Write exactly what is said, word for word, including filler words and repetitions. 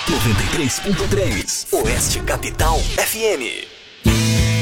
noventa e três ponto três Oeste Capital F M.